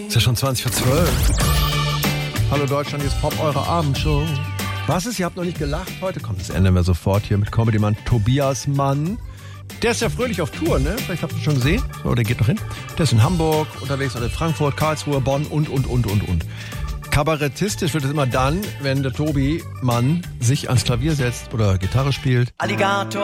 Ist ja schon 20 vor 12. Hallo Deutschland, hier ist Pop, eure Abendshow. Was ist, ihr habt noch nicht gelacht heute? Komm, das ändern wir sofort hier mit Comedy-Mann Tobias Mann. Der ist ja fröhlich auf Tour, ne? Vielleicht habt ihr schon gesehen. So, der geht noch hin. Der ist in Hamburg unterwegs oder in Frankfurt, Karlsruhe, Bonn und. Kabarettistisch wird es immer dann, wenn der Tobi Mann sich ans Klavier setzt oder Gitarre spielt. Alligator.